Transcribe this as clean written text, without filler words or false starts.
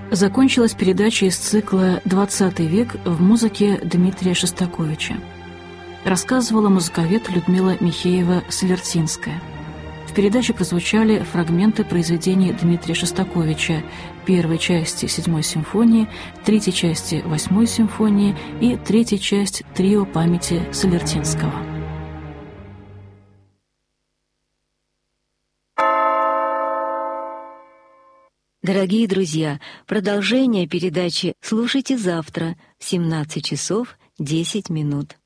Закончилась передача из цикла «XX век в музыке» Дмитрия Шостаковича. Рассказывала музыковед Людмила Михеева-Солертинская. В передаче прозвучали фрагменты произведений Дмитрия Шостаковича, первой части 7-й симфонии, третьей части 8-й симфонии и третьей часть трио памяти Солертинского. Дорогие друзья, продолжение передачи слушайте завтра в 17 часов 10 минут.